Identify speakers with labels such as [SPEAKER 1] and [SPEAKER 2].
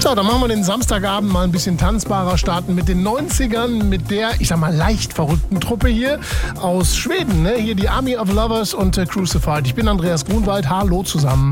[SPEAKER 1] So, dann machen wir den Samstagabend mal ein bisschen tanzbarer, starten mit den 90ern, mit der, ich sag mal, leicht verrückten Truppe hier aus Schweden. Ne? Hier die Army of Lovers und Crucified. Ich bin Andreas Grunwald, hallo zusammen.